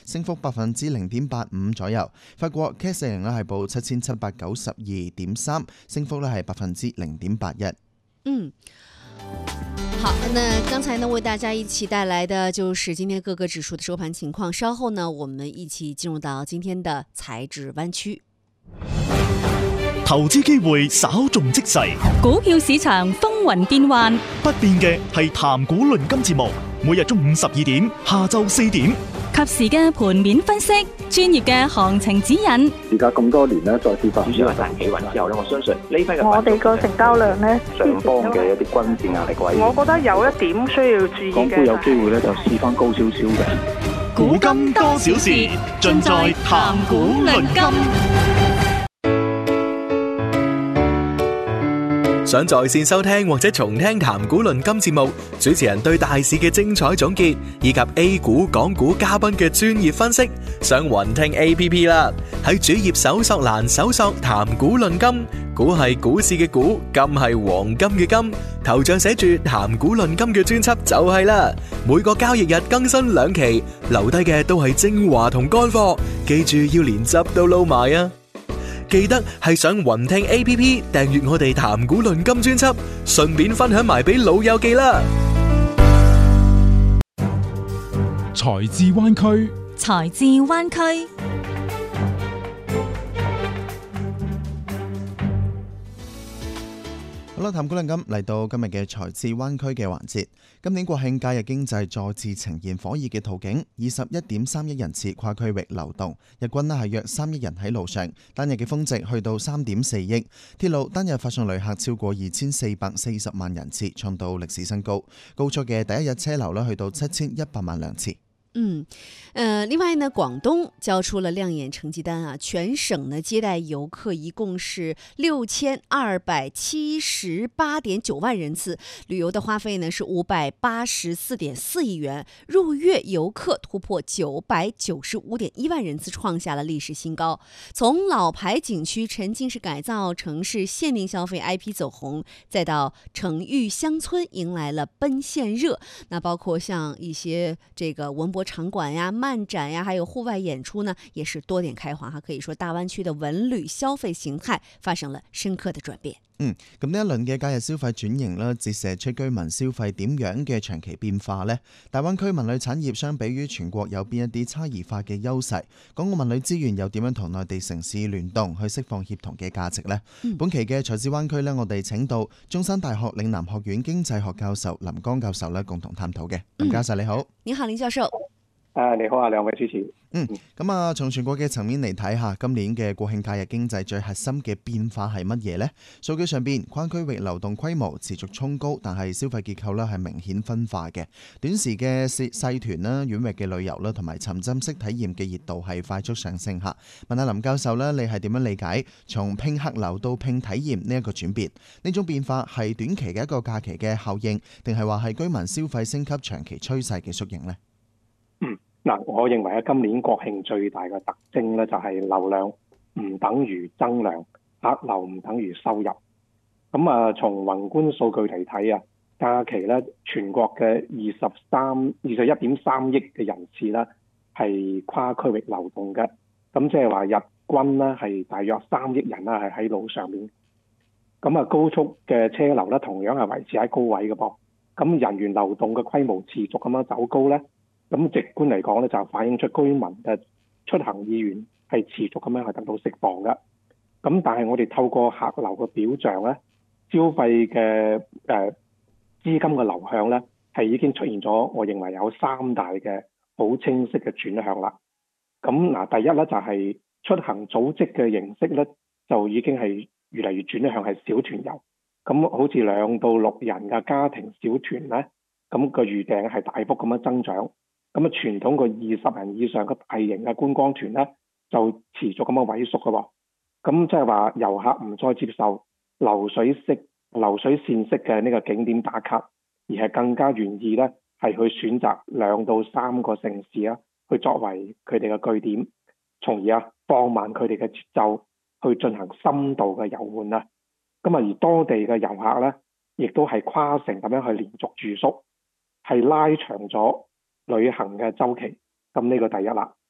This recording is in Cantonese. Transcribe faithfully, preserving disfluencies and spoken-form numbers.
升幅百分之零點八五左右。法國 C A C 四零咧係報七千七百九十二點三，升幅咧係百分之零點八一。 嗯。好，那刚才呢为大家一起带来的就是今天各个指数的收盘情况。稍后呢，我们一起进入到今天的财指湾区。 投資機會稍縱即逝， 股票市場風雲變幻， 不變嘅係談股論金節目，每日中午十二點，下晝四點， 及時嘅盤面分析，專業嘅行情指引。 而家咁多年咧，再次發主要係大企穩之後咧，我相信呢批嘅我哋個成交量咧， 上方嘅一啲均線壓力位， 我覺得有一點需要注意嘅， 港股有機會咧就試翻高少少嘅。 古今多少事，盡在談股論金。 想在線收聽或者重聽談股論金節目，主持人對大市嘅精彩總結，以及 A 股、港股嘉賓嘅專業分析，上雲聽 A P P 啦。喺主頁搜索欄搜索談股論金，股係股市嘅股，金係黃金嘅金，頭像寫住談股論金嘅專輯就係啦。每個交易日更新兩期，留低嘅都係精華同乾貨，記住要連汁都撈埋啊！記得係上雲聽 A P P 訂閱我哋談股論金專輯，順便分享埋俾老友記啦。 財智灣區， 財智灣區。 好啦，談股論金嚟到今日嘅財智灣區嘅環節。今年國慶假日經濟再次呈現火熱嘅圖景，二十一點三億人次跨區域流動，日均呢係約三億人喺路上，單日嘅峰值去到三點四億。鐵路單日發送旅客超過二千四百四十萬人次，創到歷史新高。高速嘅第一日車流呢去到七千一百萬輛次。 嗯，呃，另外呢，廣東交出了亮眼成績單啊，全省呢接待遊客一共是六千二百七十八點九萬人次，旅遊的花費呢是五百八十四點四億元，入粵遊客突破九百九十五點一萬人次，創下了歷史新高。從老牌景區沉浸式改造、城市限定消費 I P 走紅，再到城域鄉村迎來了奔現熱，那包括像一些這個文博場館呀、漫展呀，還有戶外演出呢，也是多點開花哈。可以說大灣區的文旅消費形態發生了深刻的轉變。 嗯，咁呢一輪嘅假日消費轉型啦，折射出居民消費點樣嘅長期變化呢？大灣區文旅產業相比於全國有邊一啲差異化嘅優勢？港澳文旅資源又點樣同內地城市聯動去釋放協同嘅價值呢？嗯、本期嘅財智灣區呢，我哋請到中山大學嶺南學院經濟學教授林江教授呢，共同探討嘅。林教授你好。 你好，林教授。 誒，你好啊，兩位主持。 嗯，咁啊，從全國嘅層面嚟睇下，今年嘅國慶假日經濟最核心嘅變化係乜嘢呢？數據上邊，跨區域流動規模持續衝高，但係消費結構咧係明顯分化嘅。短時嘅細團啦、遠域嘅旅遊啦，同埋沉浸式體驗嘅熱度係快速上升嚇。問下林教授咧，你係點樣理解從拼客流到拼體驗呢一個轉變？呢種變化係短期嘅一個假期嘅效應，定係話係居民消費升級長期趨勢嘅縮影呢？ 嗯，嗱，我認為啊，今年國慶最大嘅特徵咧，就係流量唔等於增量，客流唔等於收入。咁啊，從宏觀數據嚟睇啊，假期咧全國嘅二十三、二十一點三億嘅人次咧係跨區域流動嘅，咁即係話日均咧係大約三億人啦，係喺路上面。咁啊，高速嘅車流咧同樣係維持喺高位嘅噃。咁人員流動嘅規模持續咁樣走高咧。咁直觀嚟講咧，就反映出居民嘅出行意願係持續咁樣係得到釋放嘅。咁但係我哋透過客流嘅表象咧，消費嘅誒、呃、資金嘅流向咧，係已經出現咗，我認為有三大嘅好清晰嘅轉向啦。咁嗱，第一咧就係、是、出行組織嘅形式咧，就已經係越嚟越轉向係小團遊。咁好似兩到六人嘅家庭小團咧，咁個預訂係大幅咁樣增長。咁啊，傳統個二十人以上嘅大型嘅觀光團咧，就持續咁樣萎縮嘅喎。咁即係話遊客唔再接受流水式、流水線式嘅呢個景點打卡，而係更加願意咧係去選擇兩到三個城市啊，去作為佢哋嘅據點，從而啊放慢佢哋嘅節奏，去進行深度嘅遊玩啊。咁啊，而多地嘅遊客咧，亦都係跨城咁樣去連續住宿，係拉長咗旅行嘅週期，咁呢個第一啦。